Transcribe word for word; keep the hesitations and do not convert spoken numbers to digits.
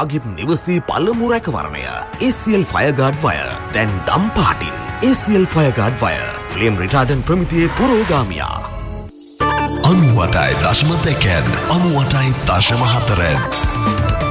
ඔයාගේ නිවසේ පළමු රැකවරණය. A C L Fireguard Wire. දැන් දම් පාටින් A C L Fireguard Wire. Flame retardant ප්‍රමිතියේ පුරෝගාමියා. අනුවටයි දශම දෙකෙන් අනුවටයි දශම හතරෙන්